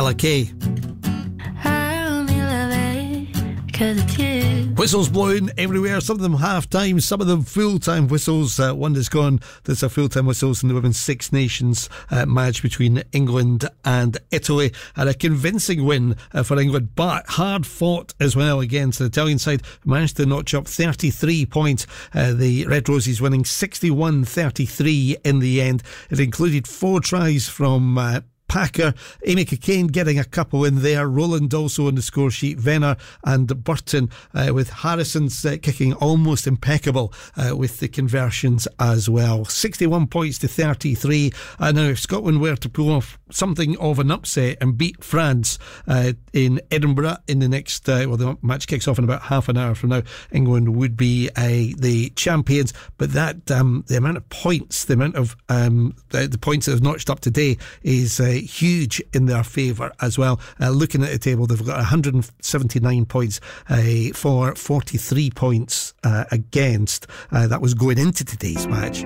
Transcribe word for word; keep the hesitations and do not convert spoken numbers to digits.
Ella Kay. Whistles blowing everywhere, some of them half-time, some of them full-time whistles. Uh, one that's gone, that's a full-time whistles in the Women's Six Nations uh, match between England and Italy, and a convincing win uh, for England, but hard fought as well against the Italian side. Managed to notch up thirty-three points, uh, the Red Roses winning sixty-one thirty-three in the end. It included four tries from uh, Packer, Amy Cockayne getting a couple in there, Roland also on the score sheet, Venner and Burton, uh, with Harrison's uh, kicking almost impeccable uh, with the conversions as well. sixty-one points to thirty-three. Uh, now if Scotland were to pull off something of an upset and beat France uh, in Edinburgh in the next, uh, well the match kicks off in about half an hour from now, England would be uh, the champions. But that um, the amount of points, the amount of um, the, the points that have notched up today is uh, huge in their favour as well. Uh, looking at the table, they've got one hundred seventy-nine points uh, for forty-three points uh, against. Uh, that was going into today's match.